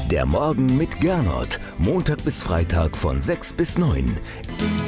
Der Morgen mit Gernot. Montag bis Freitag von 6 bis 9.